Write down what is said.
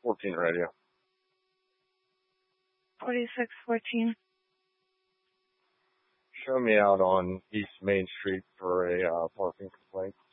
14 radio. 4614. Show me out on East Main Street for a parking complaint.